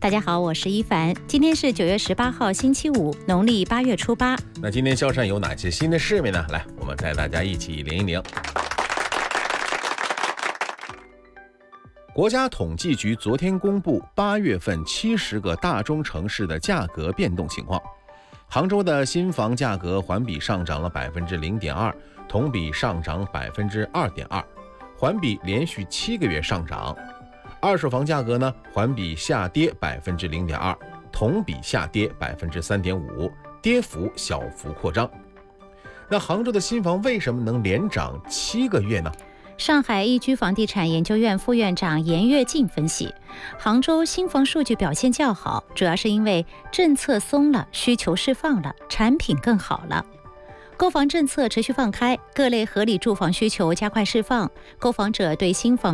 大家好，我是一凡。今天是9月18号星期五，农历8月初8。 那今天萧山有哪些新的事情呢？来，我们带大家一起领一领。国家统计局昨天公布8月份70个大中城市的价格变动情况。杭州的新房价格环比上涨了 0.2%， 同比上涨 2.2%， 环比连续7个月上涨。二手房价格呢，环比下跌 0.2%， 同比下跌 3.5%， 跌幅小幅扩张。那杭州的新房为什么能连涨7个月呢？ 上海易居房地产研究院副院长严跃进分析，杭州新房数据表现较好，主要是因为政策松了，需求释放了，产品更好了。购房政策持续放开，各类合理住房需求加快释放，购房者对新房